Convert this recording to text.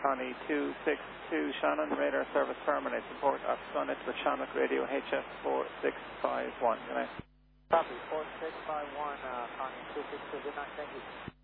Connie 262 Shannon, radar service terminates, report at Summit with Shamrock Radio HF 4651. Good night. Copy, 4651, Connie 262, good night, thank you.